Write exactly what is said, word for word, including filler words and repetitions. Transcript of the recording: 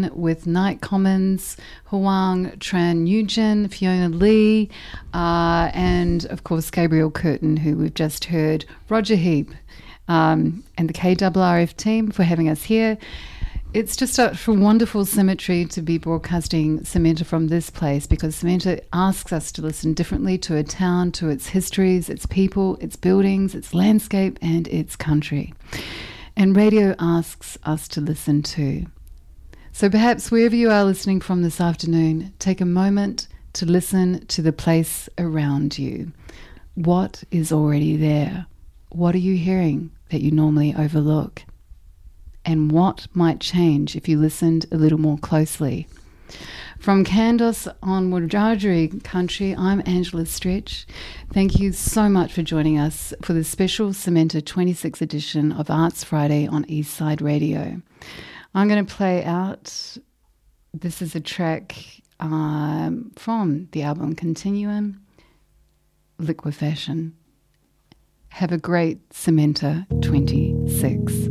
with Night Commons, Hwang Tran Nugent, Fiona Lee, uh, and of course Gabriel Curtin, who we've just heard, Roger Heap, um, and the K R R F team for having us here. It's just a wonderful symmetry to be broadcasting Samenta from this place, because Samenta asks us to listen differently to a town, to its histories, its people, its buildings, its landscape, and its country. And radio asks us to listen too. So perhaps wherever you are listening from this afternoon, take a moment to listen to the place around you. What is already there? What are you hearing that you normally overlook? And what might change if you listened a little more closely? From Kandos on Wiradjuri country, I'm Angela Stretch. Thank you so much for joining us for the special Samenta twenty-sixth edition of Arts Friday on Eastside Radio. I'm going to play out, this is a track um, from the album Continuum, Liquefaction. Have a great Samenta twenty-six.